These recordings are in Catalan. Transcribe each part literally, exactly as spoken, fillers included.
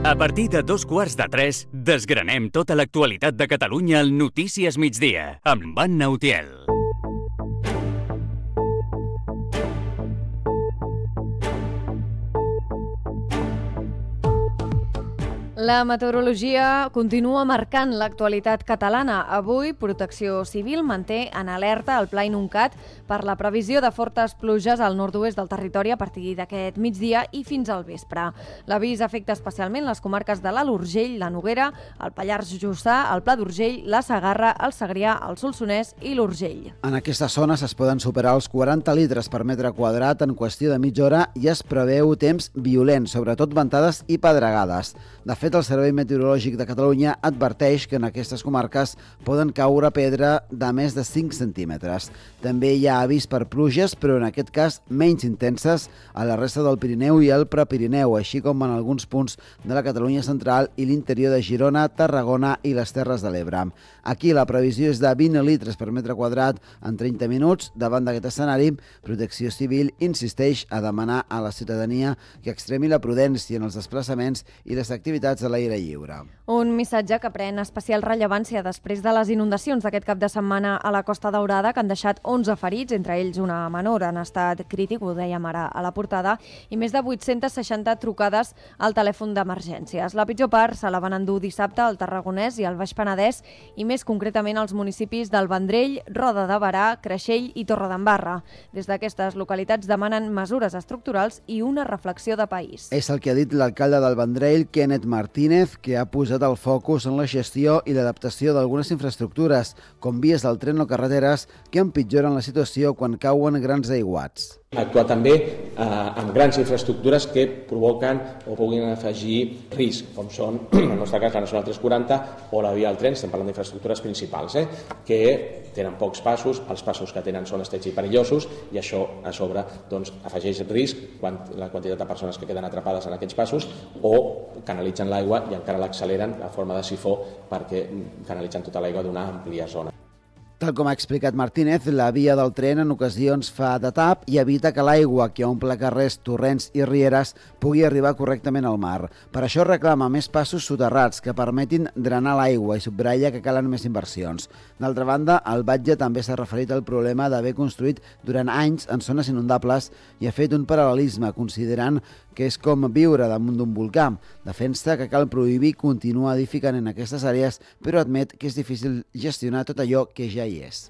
A partir de dos quarts de tres, desgranem tota l'actualitat de Catalunya al Notícies Migdia, amb Anna Utiel. La meteorologia continua marcant l'actualitat catalana. Avui, Protecció Civil manté en alerta el Pla Inuncat per la previsió de fortes pluges al nord-oest del territori a partir d'aquest migdia i fins al vespre. L'avís afecta especialment les comarques de l'Alt Urgell, la Noguera, el Pallars Jussà, el Pla d'Urgell, la Segarra, el Segrià, el Solsonès i l'Urgell. En aquestes zones es poden superar els quaranta litres per metre quadrat en qüestió de mitja hora i es preveu temps violent, sobretot ventades i pedregades. De fet, el Servei Meteorològic de Catalunya adverteix que en aquestes comarques poden caure pedra de més de cinc centímetres. També hi ha avís per pluges, però en aquest cas menys intenses a la resta del Pirineu i el Prepirineu, així com en alguns punts de la Catalunya central i l'interior de Girona, Tarragona i les Terres de l'Ebre. Aquí la previsió és de vint litres per metre quadrat en trenta minuts. Davant d'aquest escenari, Protecció Civil insisteix a demanar a la ciutadania que extremi la prudència en els desplaçaments i les activitats a l'aire lliure. Un missatge que pren especial rellevància després de les inundacions d'aquest cap de setmana a la Costa Daurada, que han deixat onze ferits, entre ells una menor en estat crític, ho dèiem ara a la portada, i més de vuit-centes seixanta trucades al telèfon d'emergències. La pitjor part se la van endur dissabte al Tarragonès i al Baix Penedès, i més concretament als municipis del Vendrell, Roda de Berà, Creixell i Torredembarra. Des d'aquestes localitats demanen mesures estructurals i una reflexió de país. És el que ha dit l'alcalde del Vendrell, Kenneth Martínez, que ha posat el focus en la gestió i l'adaptació d'algunes infraestructures, com vies del tren o carreteres, que empitjoren la situació quan cauen grans aiguats. Actuar també eh, amb grans infraestructures que provoquen o puguin afegir risc, com són, en el nostre cas, la Nacional tres quaranta o la via del tren. Estem parlant d'infraestructures principals, eh, que tenen pocs passos, els passos que tenen són estrets i perillosos, i això a sobre doncs, afegeix risc quan la quantitat de persones que queden atrapades en aquests passos o canalitzen l'aigua i encara l'acceleren a forma de sifó perquè canalitzen tota l'aigua d'una àmplia zona. Tal com ha explicat Martínez, la via del tren en ocasions fa de tap i evita que l'aigua que omple carrers, torrents i rieres pugui arribar correctament al mar. Per això reclama més passos soterrats que permetin drenar l'aigua i subratlla que calen més inversions. D'altra banda, el batlle també s'ha referit al problema d'haver construït durant anys en zones inundables i ha fet un paral·lelisme considerant que és com viure damunt d'un volcà. Defensa que cal prohibir continuar edificant en aquestes àrees, però admet que és difícil gestionar tot allò que ja hi és.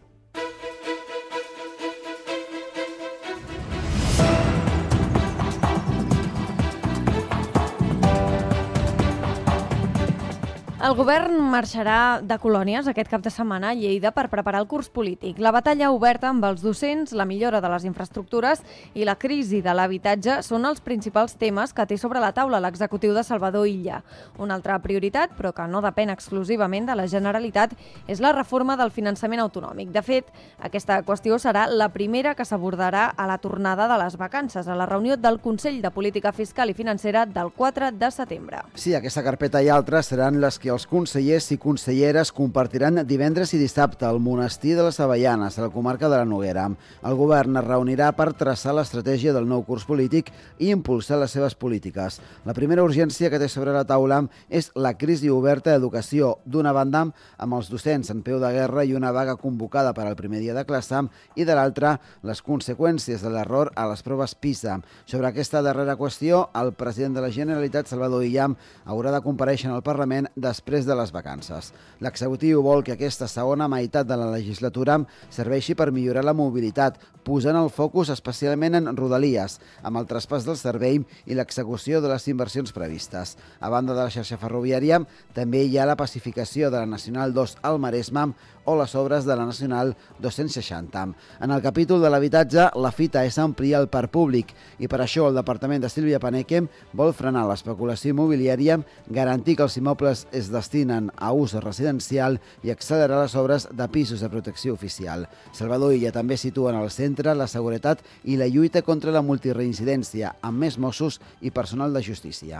El govern marxarà de colònies aquest cap de setmana a Lleida per preparar el curs polític. La batalla oberta amb els docents, la millora de les infraestructures i la crisi de l'habitatge són els principals temes que té sobre la taula l'executiu de Salvador Illa. Una altra prioritat, però que no depèn exclusivament de la Generalitat, és la reforma del finançament autonòmic. De fet, aquesta qüestió serà la primera que s'abordarà a la tornada de les vacances, a la reunió del Consell de Política Fiscal i Financera del quatre de setembre. Sí, aquesta carpeta i altres seran les que els consellers i conselleres compartiran divendres i dissabte al Monestir de les Avellanes, a la comarca de la Noguera. El govern es reunirà per traçar l'estratègia del nou curs polític i impulsar les seves polítiques. La primera urgència que té sobre la taula és la crisi oberta d'educació, d'una banda amb els docents en peu de guerra i una vaga convocada per al primer dia de classe, i de l'altra les conseqüències de l'error a les proves PISA. Sobre aquesta darrera qüestió, el president de la Generalitat, Salvador Illa, haurà de comparèixer en el Parlament després de les vacances. L'executiu vol que aquesta segona meitat de la legislatura serveixi per millorar la mobilitat, posant el focus especialment en Rodalies, amb el traspàs del servei i l'execució de les inversions previstes. A banda de la xarxa ferroviària, també hi ha la pacificació de la Nacional dos al Maresme o les obres de la Nacional dos-cents seixanta. En el capítol de l'habitatge, la fita és ampliar el parc públic i per això el departament de Sílvia Paneque vol frenar l'especulació immobiliària, garantir que els immobles es destinen a ús residencial i accelerar les obres de pisos de protecció oficial. Salvador Illa també situa en el centre la seguretat i la lluita contra la multireincidència, amb més Mossos i personal de justícia.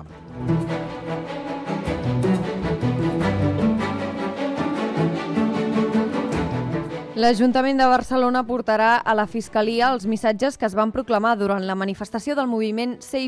L'Ajuntament de Barcelona portarà a la Fiscalia els missatges que es van proclamar durant la manifestació del moviment Save